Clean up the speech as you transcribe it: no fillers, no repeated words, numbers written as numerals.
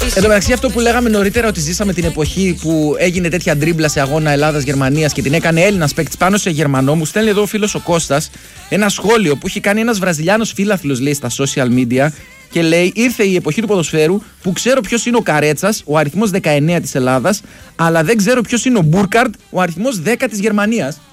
Εν τω μεταξύ, αυτό που λέγαμε νωρίτερα, ότι ζήσαμε την εποχή που έγινε τέτοια ντρίμπλα σε αγώνα Ελλάδας-Γερμανίας και την έκανε Έλληνας παίκτης πάνω σε Γερμανό, μου στέλνει εδώ ο φίλος ο Κώστας ένα σχόλιο που έχει κάνει ένας Βραζιλιάνος φίλαθλος, λέει, στα social media. Και λέει: ήρθε η εποχή του ποδοσφαίρου που ξέρω ποιος είναι ο Καρέτσας, ο αριθμός 19 της Ελλάδας, αλλά δεν ξέρω ποιος είναι ο Μπούρκαρντ, ο αριθμός 10 της Γερμανίας.